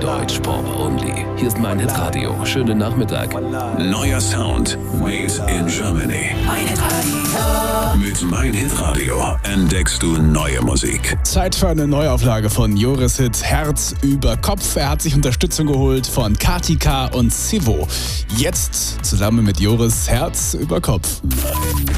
Deutschpop only. Hier ist mein Hitradio. Schönen Nachmittag. Neuer Sound made in Germany. Mein Hitradio. Mit Mein Hitradio entdeckst du neue Musik. Zeit für eine Neuauflage von Joris Hit Herz über Kopf. Er hat sich Unterstützung geholt von Katika und Sivo. Jetzt zusammen mit Joris Herz über Kopf.